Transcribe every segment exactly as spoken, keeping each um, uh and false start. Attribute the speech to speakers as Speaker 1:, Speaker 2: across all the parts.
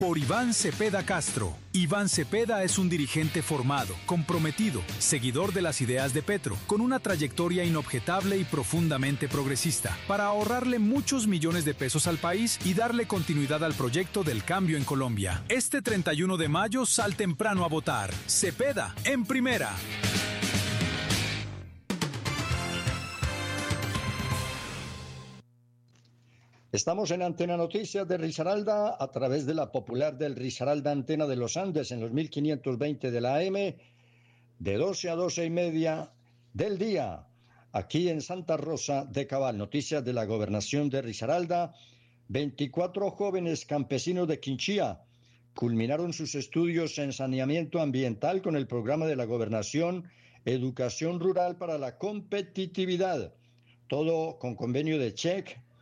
Speaker 1: Por Iván Cepeda Castro. Iván Cepeda es un dirigente formado, comprometido, seguidor de las ideas de Petro, con una trayectoria inobjetable y profundamente progresista, para ahorrarle muchos millones de pesos al país y darle continuidad al proyecto del cambio en Colombia. Este treinta y uno de mayo sal temprano a votar. Cepeda, en primera.
Speaker 2: Estamos en Antena Noticias de Risaralda a través de la popular del Risaralda Antena de los Andes en los mil quinientos veinte de la A M, de doce a doce y media del día, aquí en Santa Rosa de Cabal. Noticias de la gobernación de Risaralda. veinticuatro jóvenes campesinos de Quinchía culminaron sus estudios en saneamiento ambiental con el programa de la gobernación Educación Rural para la Competitividad. Todo con convenio de C H E C,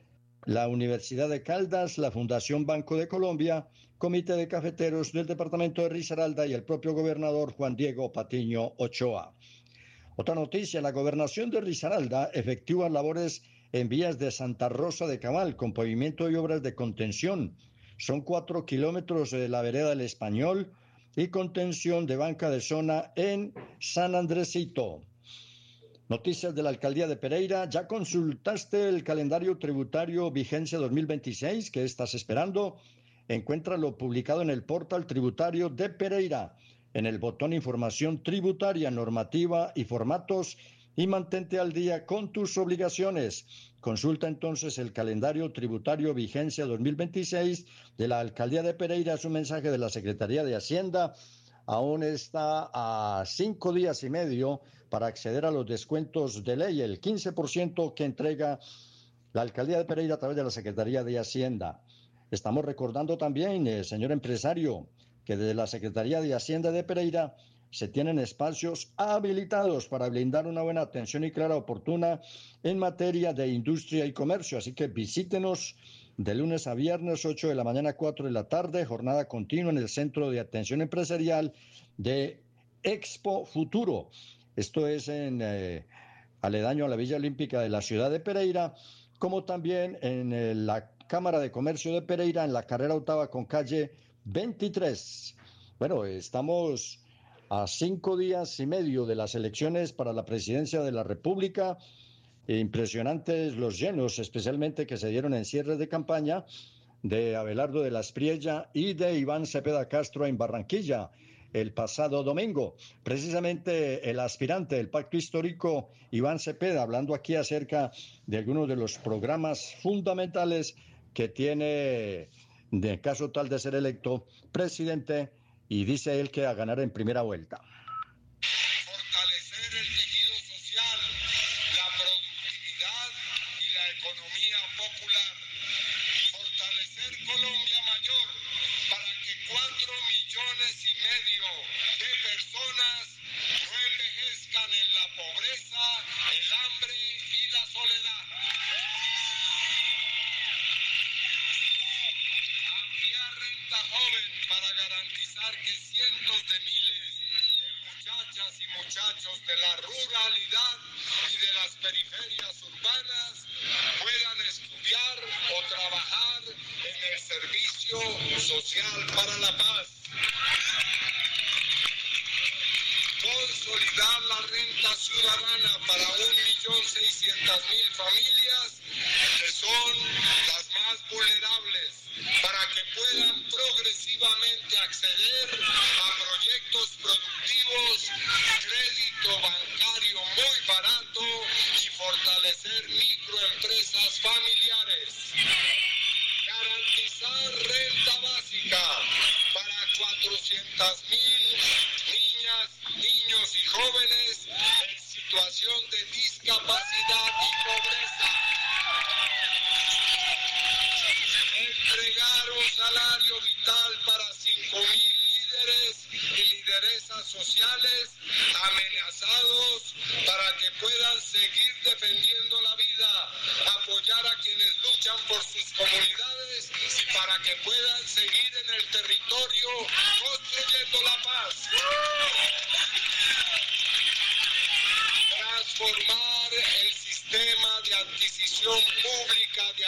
Speaker 2: la Universidad de Caldas, la Fundación Banco de Colombia, Comité de Cafeteros del Departamento de Risaralda y el propio gobernador Juan Diego Patiño Ochoa. Otra noticia, la gobernación de Risaralda efectúa labores en vías de Santa Rosa de Cabal con pavimento y obras de contención. Son cuatro kilómetros de la vereda del Español y contención de banca de zona en San Andresito. Noticias de la Alcaldía de Pereira. ¿Ya consultaste el calendario tributario vigencia dos mil veintiséis? ¿Qué estás esperando? Encuéntralo publicado en el portal tributario de Pereira, en el botón Información Tributaria, Normativa y Formatos, y mantente al día con tus obligaciones. Consulta entonces el calendario tributario vigencia dos mil veintiséis de la Alcaldía de Pereira. Es un mensaje de la Secretaría de Hacienda. Aún está a cinco días y medio para acceder a los descuentos de ley, el quince por ciento que entrega la Alcaldía de Pereira a través de la Secretaría de Hacienda. Estamos recordando también, eh, señor empresario, que desde la Secretaría de Hacienda de Pereira se tienen espacios habilitados para brindar una buena atención y clara oportuna en materia de industria y comercio. Así que visítenos de lunes a viernes, ocho de la mañana a cuatro de la tarde, jornada continua en el Centro de Atención Empresarial de Expo Futuro. Esto es en eh, aledaño a la Villa Olímpica de la ciudad de Pereira, como también en eh, la Cámara de Comercio de Pereira, en la carrera octava con calle veintitrés. Bueno, estamos a cinco días y medio de las elecciones para la presidencia de la República. Impresionantes los llenos, especialmente que se dieron en cierres de campaña de Abelardo de la Espriella y de Iván Cepeda Castro en Barranquilla el pasado domingo. Precisamente el aspirante del Pacto Histórico, Iván Cepeda, hablando aquí acerca de algunos de los programas fundamentales que tiene de caso tal de ser electo presidente, y dice él que va a ganar en primera vuelta.
Speaker 3: Fortalecer el tejido social, la productividad y la economía popular. Fortalecer Colombia Mayor para que cuatro millones y medio de personas no envejezcan en la pobreza, el hambre y la soledad. Ampliar renta joven para garantizar que cientos de miles de muchachas y muchachos de la ruralidad y de las periferias urbanas puedan estudiar o trabajar en el servicio social para la paz. Consolidar la renta ciudadana para un millón seiscientas mil familias que son las más vulnerables, para que puedan progresivamente acceder a proyectos productivos, crédito bancario muy barato y fortalecer microempresas familiares. Garantizar renta básica para cuatrocientas mil niñas, niños y jóvenes en situación de discapacidad y pobreza. Entregar un salario vital para cinco mil líderes y lideresas sociales amenazados para que puedan seguir defendiendo la vida, apoyar a quienes luchan por sus comunidades y para que puedan seguir en el territorio construyendo la paz. Transformar el sistema de adquisición pública de